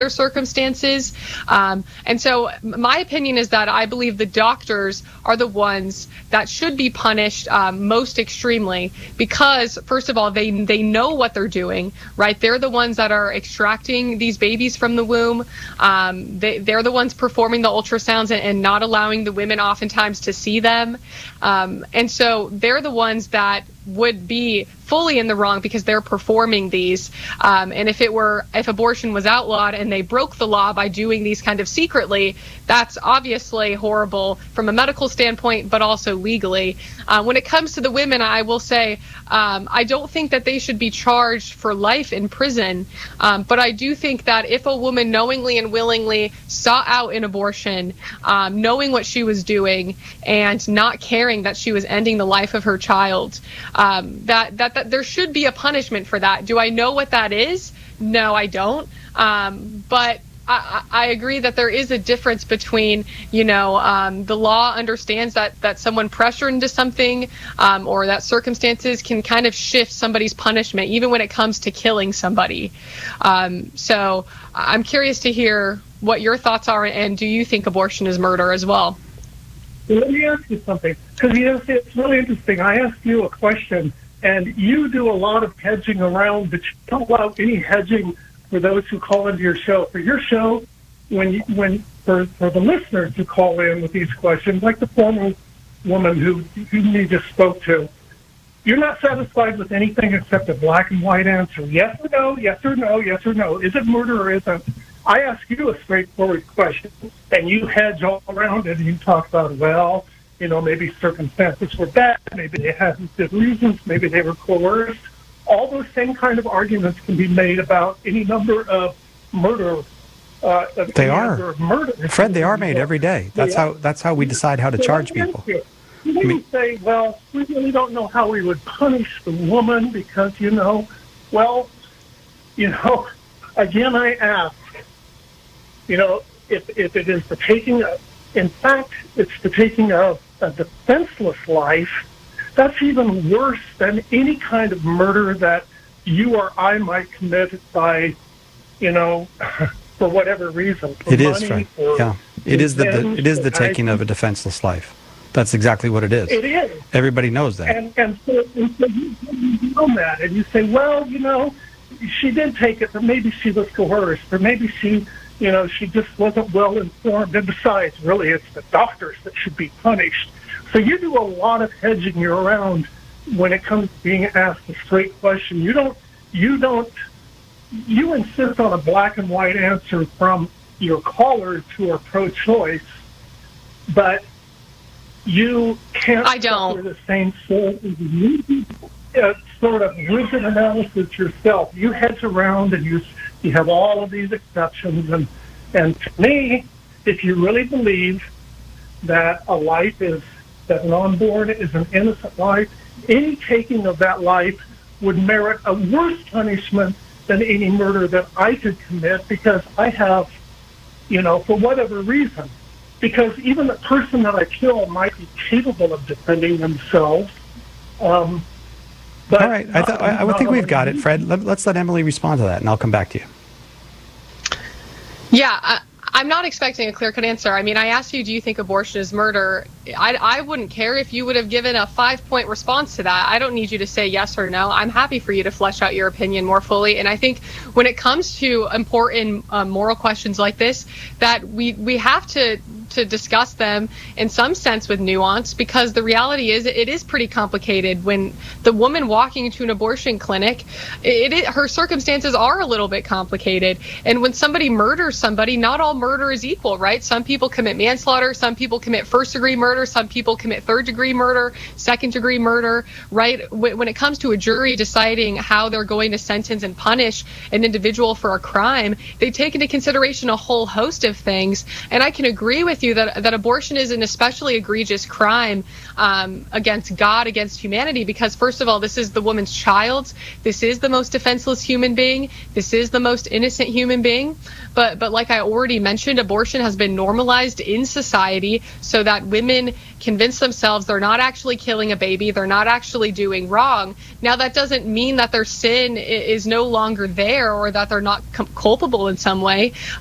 circumstances. And so my opinion is that I believe the doctors are the ones that should be punished most extremely because, first of all, they know what they're doing, right? They're the ones that are extracting these babies from the womb. They're the ones performing the ultrasounds and not allowing the women oftentimes to see them. And so they're the ones that would be fully in the wrong because they're performing these. And if abortion was outlawed and they broke the law by doing these kind of secretly, that's obviously horrible from a medical standpoint, but also legally. When it comes to the women, I will say I don't think that they should be charged for life in prison. But I do think that if a woman knowingly and willingly sought out an abortion, knowing what she was doing and not caring that she was ending the life of her child, that there should be a punishment for that. Do I know what that is? No, I don't. But I agree that there is a difference between, the law understands that someone pressured into something or that circumstances can kind of shift somebody's punishment, even when it comes to killing somebody. So I'm curious to hear what your thoughts are, and do you think abortion is murder as well? Let me ask you something, because it's really interesting. I asked you a question, and you do a lot of hedging around, but you don't allow any hedging for those who call into your show. For your show, for the listeners who call in with these questions, like the former woman who you just spoke to, you're not satisfied with anything except a black and white answer. Yes or no, yes or no, yes or no. Is it murder or isn't? I ask you a straightforward question, and you hedge all around it, and you talk about, well, maybe circumstances were bad, maybe they had good reasons, maybe they were coerced. All those same kind of arguments can be made about any number of murder. They are. Fred, they are made every day. That's how we decide how to charge people. You say, well, we really don't know how we would punish the woman because, again, I ask, if it is the taking of, in fact, it's the taking of a defenseless life, that's even worse than any kind of murder that you or I might commit by, for whatever reason. For it money, is, Fred. Yeah. It is the taking of a defenseless life. That's exactly what it is. It is. Everybody knows that. And so you know that, and you say, well, she did take it, but maybe she was coerced, or maybe she just wasn't well informed. And besides, really, it's the doctors that should be punished. So you do a lot of hedging around when it comes to being asked a straight question. You insist on a black and white answer from your callers who are pro-choice, but you can't suffer the same sort of rigid analysis yourself. You hedge around and you have all of these exceptions. And to me, if you really believe that that an unborn is an innocent life, any taking of that life would merit a worse punishment than any murder that I could commit because I have, for whatever reason. Because even the person that I kill might be capable of defending themselves. But all right. I think we've got it, Fred. Let's let Emily respond to that, and I'll come back to you. Yeah, I'm not expecting a clear-cut answer. I mean, I asked you, do you think abortion is murder? I wouldn't care if you would have given a 5-point response to that. I don't need you to say yes or no. I'm happy for you to flesh out your opinion more fully. And I think when it comes to important moral questions like this, that we have to discuss them in some sense with nuance, because the reality is it is pretty complicated. When the woman walking into an abortion clinic, her circumstances are a little bit complicated. And when somebody murders somebody, not all murder is equal, right? Some people commit manslaughter, some people commit first-degree murder, some people commit third-degree murder, second-degree murder, right? When it comes to a jury deciding how they're going to sentence and punish an individual for a crime, they take into consideration a whole host of things. And I can agree with with you that abortion is an especially egregious crime against God, against humanity, because first of all, this is the woman's child. This is the most defenseless human being. This is the most innocent human being. But like I already mentioned, abortion has been normalized in society so that women convince themselves they're not actually killing a baby, they're not actually doing wrong. Now, that doesn't mean that their sin is no longer there or that they're not culpable in some way.